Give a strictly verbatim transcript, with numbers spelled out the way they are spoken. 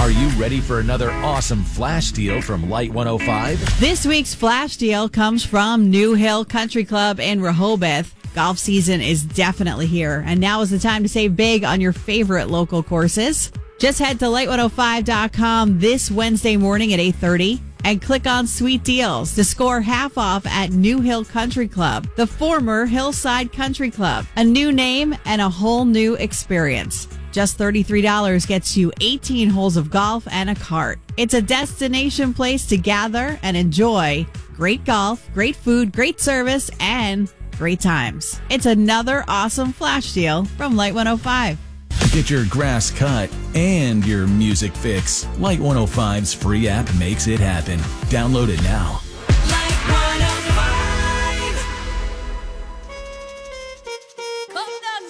Are you ready for another awesome flash deal from Light one oh five? This week's flash deal comes from New Hill Country Club in Rehoboth. Golf season is definitely here, and now is the time to save big on your favorite local courses. Just head to light one oh five dot com this Wednesday morning at eight thirty and click on Sweet Deals to score half off at New Hill Country Club, the former Hillside Country Club. A new name and a whole new experience. Just thirty-three dollars gets you eighteen holes of golf and a cart. It's a destination place to gather and enjoy great golf, great food, great service, and great times. It's another awesome flash deal from Light one oh five. Get your grass cut and your music fix. Light one oh five's free app makes it happen. Download it now.